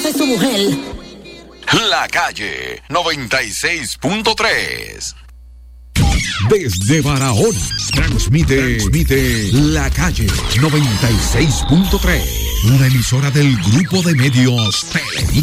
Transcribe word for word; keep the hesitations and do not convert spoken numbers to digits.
soy su mujer. La Calle noventa y seis punto tres. Desde Barahona, transmite, transmite La Calle noventa y seis punto tres. Una emisora del Grupo de Medios Televisa.